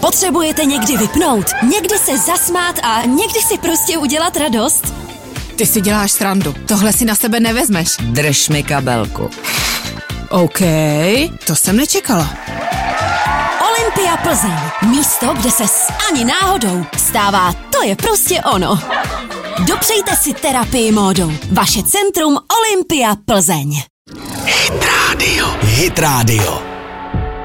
Potřebujete někdy vypnout, někdy se zasmát a někdy si prostě udělat radost? Ty si děláš srandu. Tohle si na sebe nevezmeš. Drž mi kabelku. OK, to jsem nečekala. Olympia Plzeň. Místo, kde se ani náhodou stává, to je prostě ono. Dopřejte si terapii módou. Vaše centrum Olympia Plzeň. Hit Radio.